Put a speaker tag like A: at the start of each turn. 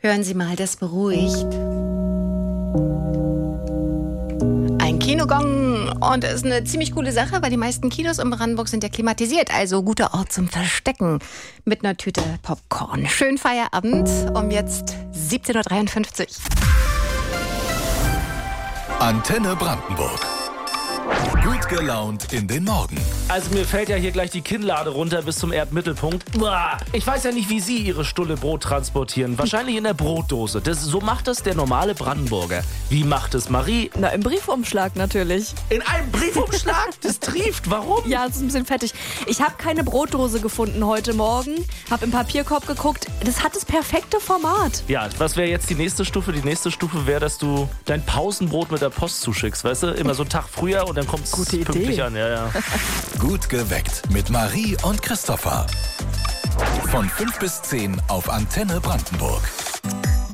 A: Hören Sie mal, das beruhigt. Ein Kinogong und ist eine ziemlich coole Sache, weil die meisten Kinos in Brandenburg sind ja klimatisiert, also guter Ort zum Verstecken mit einer Tüte Popcorn. Schönen Feierabend um jetzt 17.53 Uhr.
B: Antenne Brandenburg. Gut gelaunt in den Morgen.
C: Also mir fällt ja hier gleich die Kinnlade runter bis zum Erdmittelpunkt. Ich weiß ja nicht, wie Sie Ihre Stulle Brot transportieren. Wahrscheinlich in der Brotdose. So macht das der normale Brandenburger. Wie macht es Marie?
D: Na, im Briefumschlag natürlich.
C: In einem Briefumschlag? Das trieft. Warum?
D: Ja, das ist ein bisschen fettig. Ich habe keine Brotdose gefunden heute Morgen. Habe im Papierkorb geguckt. Das hat das perfekte Format.
C: Ja, was wäre jetzt die nächste Stufe? Die nächste Stufe wäre, dass du dein Pausenbrot mit der Post zuschickst. Weißt du, immer so einen Tag früher und dann kommt es pünktlich an. Ja.
B: Gut geweckt mit Marie und Christopher. Von 5 bis 10 auf Antenne Brandenburg.